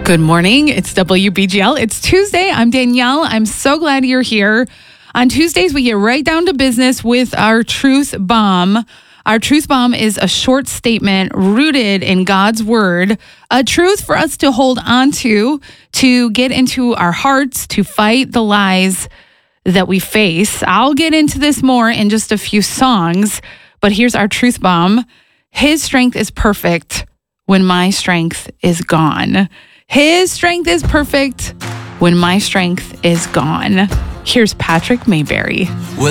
Good morning. It's WBGL. It's Tuesday. I'm Danielle. I'm so glad you're here. On Tuesdays, we get right down to business with our Truth Bomb. Our Truth Bomb is a short statement rooted in God's Word, a truth for us to hold on to get into our hearts, to fight the lies that we face. I'll get into this more in just a few songs, but here's our Truth Bomb. His strength is perfect when my strength is gone. His strength is perfect when my strength is gone. Here's Patrick Mayberry.